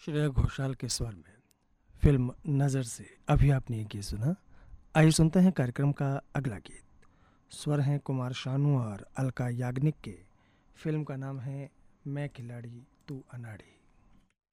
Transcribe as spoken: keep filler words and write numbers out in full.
श्रेया घोषाल के स्वर में फिल्म नज़र से अभी आपने ये गीत सुना। आइए सुनते हैं कार्यक्रम का अगला गीत। स्वर हैं कुमार शानू और अलका याग्निक के। फिल्म का नाम है मैं खिलाड़ी तू अनाड़ी।